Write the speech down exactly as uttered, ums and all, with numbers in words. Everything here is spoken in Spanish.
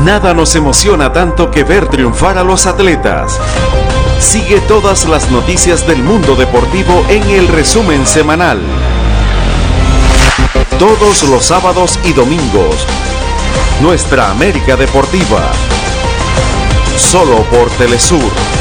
Nada nos emociona tanto que ver triunfar a los atletas. Sigue todas las noticias del mundo deportivo en el resumen semanal. Todos los sábados y domingos. Nuestra América Deportiva. Solo por Telesur.